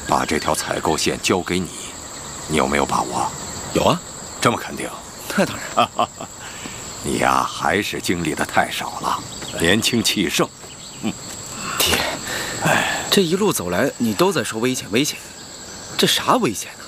把这条采购线交给你，你有没有把握？ 有啊， 这么肯定？ 那当然。 你呀，还是经历的太少了，年轻气盛。 爹，这一路走来，你都在说危险危险，这啥危险？